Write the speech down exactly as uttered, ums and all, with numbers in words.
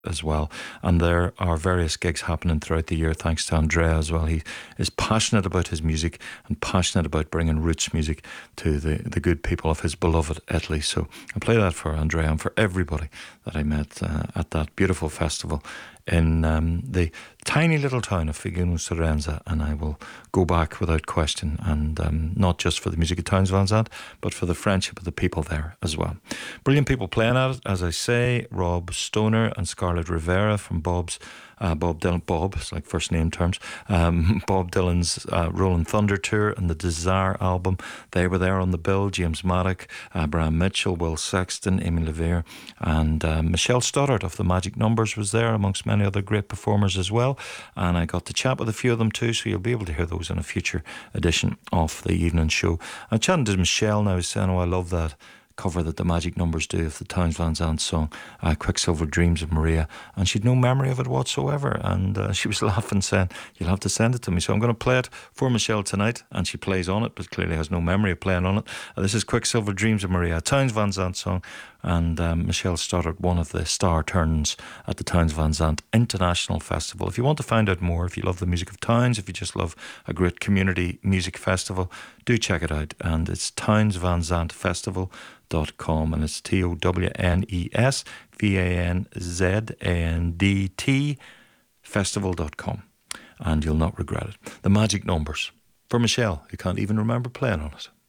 as well. And there are various gigs happening throughout the year thanks to Andrea as well. He is passionate about his music and passionate about bringing roots music to the, the good people of his beloved Italy. So I play that for Andrea and for everybody that I met uh, at that beautiful festival in um, the tiny little town of Figano Sorenza, and I will go back without question, and um, not just for the music of Townes Van Zandt, but for the friendship of the people there as well. Brilliant people playing at it, as I say. Rob Stoner and Scarlett Rivera from Bob's Uh, Bob Dylan, Bob, it's like first name terms, um, Bob Dylan's uh, Rolling Thunder Tour and the Desire album. They were there on the bill. James Maddock, uh, Brian Mitchell, Will Sexton, Amy LeVere, and uh, Michelle Stoddart of the Magic Numbers was there, amongst many other great performers as well. And I got to chat with a few of them too, so you'll be able to hear those in a future edition of the evening show. I'm chatting to Michelle now, saying, oh, I love that cover that the Magic Numbers do of the Townes Van Zandt song uh, Quicksilver Dreams of Maria, and she'd no memory of it whatsoever, and uh, she was laughing, saying you'll have to send it to me. So I'm going to play it for Michelle tonight, and she plays on it but clearly has no memory of playing on it. Uh, this is Quicksilver Dreams of Maria, a Townes Van Zandt song, and um, Michelle Stoddart, one of the star turns at the Townes Van Zandt International Festival. If you want to find out more, if you love the music of Townes, if you just love a great community music festival, do check it out, and it's Townes Van Zandt Festival dot com, and it's T O W N E S V A N Z A N D T festival dot com, and you'll not regret it. The Magic Numbers for Michelle, who can't even remember playing on it.